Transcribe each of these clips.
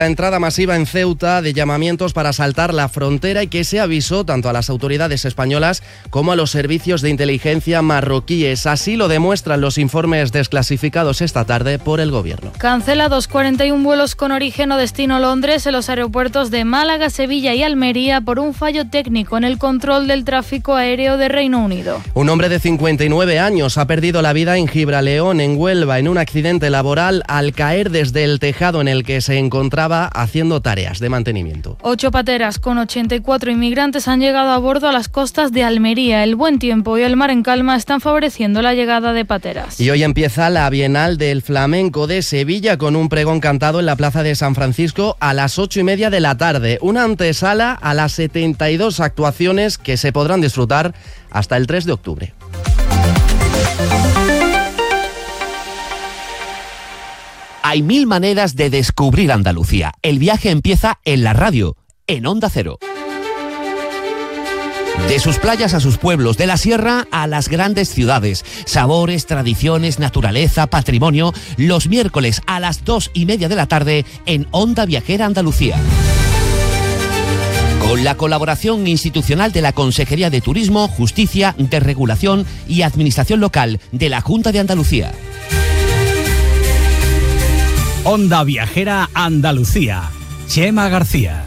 La entrada masiva en Ceuta de llamamientos para saltar la frontera y que se avisó tanto a las autoridades españolas como a los servicios de inteligencia marroquíes. Así lo demuestran los informes desclasificados esta tarde por el gobierno. Cancelados 41 vuelos con origen o destino Londres en los aeropuertos de Málaga, Sevilla y Almería por un fallo técnico en el control del tráfico aéreo de Reino Unido. Un hombre de 59 años ha perdido la vida en Gibraleón, en Huelva, en un accidente laboral al caer desde el tejado en el que se encontraba haciendo tareas de mantenimiento. 8 pateras con 84 inmigrantes han llegado a bordo a las costas de Almería. El buen tiempo y el mar en calma están favoreciendo la llegada de pateras. Y hoy empieza la Bienal del Flamenco de Sevilla con un pregón cantado en la Plaza de San Francisco a las 8:30 de la tarde. Una antesala a las 72 actuaciones que se podrán disfrutar hasta el 3 de octubre. Hay 1000 maneras de descubrir Andalucía. El viaje empieza en la radio, en Onda Cero. De sus playas a sus pueblos, de la sierra a las grandes ciudades. Sabores, tradiciones, naturaleza, patrimonio. Los miércoles a las 2:30 de la tarde en Onda Viajera Andalucía. Con la colaboración institucional de la Consejería de Turismo, Justicia, Desregulación y Administración Local de la Junta de Andalucía. Onda Viajera Andalucía. Chema García.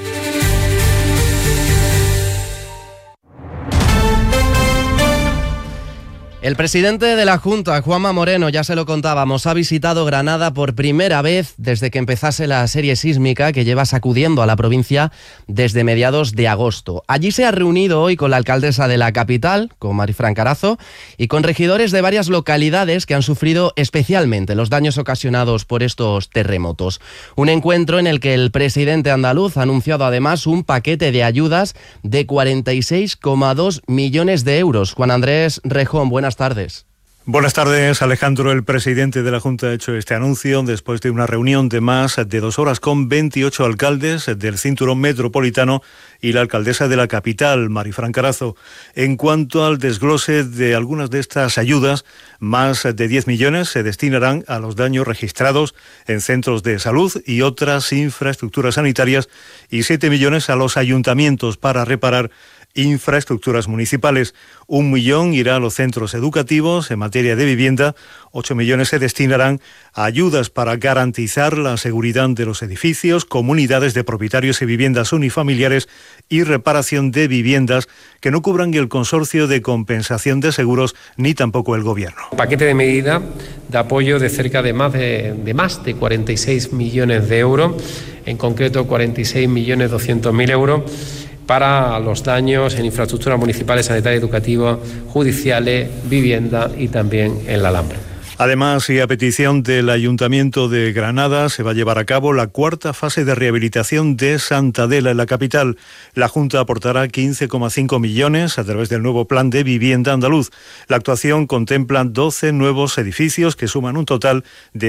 El presidente de la Junta, Juanma Moreno, ya se lo contábamos, ha visitado Granada por primera vez desde que empezase la serie sísmica que lleva sacudiendo a la provincia desde mediados de agosto. Allí se ha reunido hoy con la alcaldesa de la capital, con Marifran Carazo, y con regidores de varias localidades que han sufrido especialmente los daños ocasionados por estos terremotos. Un encuentro en el que el presidente andaluz ha anunciado además un paquete de ayudas de 46,2 millones de euros. Juan Andrés Rejón, buenas tardes. Buenas tardes, Alejandro. El presidente de la Junta ha hecho este anuncio después de una reunión de más de 2 horas con 28 alcaldes del cinturón metropolitano y la alcaldesa de la capital, Marifran Carazo. En cuanto al desglose de algunas de estas ayudas, más de 10 millones se destinarán a los daños registrados en centros de salud y otras infraestructuras sanitarias y 7 millones a los ayuntamientos para reparar infraestructuras municipales. 1 millón irá a los centros educativos. En materia de vivienda, 8 millones se destinarán a ayudas para garantizar la seguridad de los edificios, comunidades de propietarios y viviendas unifamiliares y reparación de viviendas que no cubran el consorcio de compensación de seguros ni tampoco el gobierno. Paquete de medida de apoyo de cerca de más de 46 millones de euros, en concreto 46.200.000 euros para los daños en infraestructuras municipales, sanitarias, educativas, judiciales, vivienda y también en la Alhambra. Además, y a petición del Ayuntamiento de Granada, se va a llevar a cabo la 4ª fase de rehabilitación de Santa Adela en la capital. La Junta aportará 15,5 millones a través del nuevo Plan de Vivienda Andaluz. La actuación contempla 12 nuevos edificios que suman un total de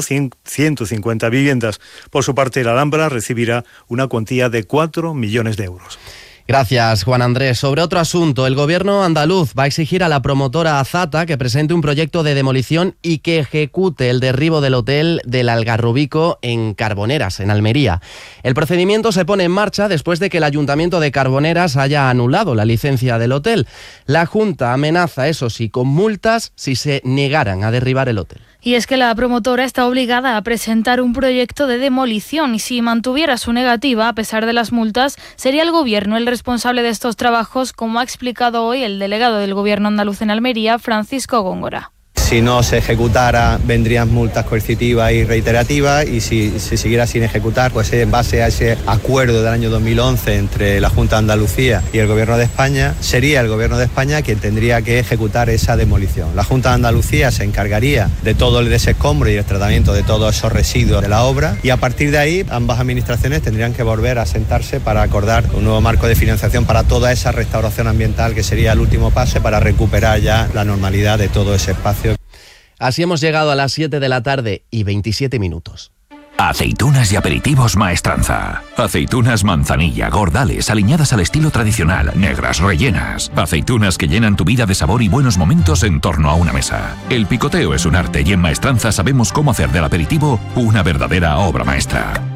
150 viviendas. Por su parte, la Alhambra recibirá una cuantía de 4 millones de euros. Gracias, Juan Andrés. Sobre otro asunto, el gobierno andaluz va a exigir a la promotora Azata que presente un proyecto de demolición y que ejecute el derribo del hotel del Algarrobico en Carboneras, en Almería. El procedimiento se pone en marcha después de que el Ayuntamiento de Carboneras haya anulado la licencia del hotel. La Junta amenaza, eso sí, con multas si se negaran a derribar el hotel. Y es que la promotora está obligada a presentar un proyecto de demolición y si mantuviera su negativa, a pesar de las multas, sería el gobierno el responsable de estos trabajos, como ha explicado hoy el delegado del gobierno andaluz en Almería, Francisco Góngora. Si no se ejecutara, vendrían multas coercitivas y reiterativas, y si se siguiera sin ejecutar, pues en base a ese acuerdo del año 2011 entre la Junta de Andalucía y el Gobierno de España, sería el Gobierno de España quien tendría que ejecutar esa demolición. La Junta de Andalucía se encargaría de todo el desescombro y el tratamiento de todos esos residuos de la obra, y a partir de ahí ambas administraciones tendrían que volver a sentarse para acordar un nuevo marco de financiación para toda esa restauración ambiental, que sería el último paso para recuperar ya la normalidad de todo ese espacio. Así hemos llegado a las 7 de la tarde y 27 minutos. Aceitunas y aperitivos Maestranza. Aceitunas manzanilla, gordales, aliñadas al estilo tradicional, negras, rellenas. Aceitunas que llenan tu vida de sabor y buenos momentos en torno a una mesa. El picoteo es un arte y en Maestranza sabemos cómo hacer del aperitivo una verdadera obra maestra.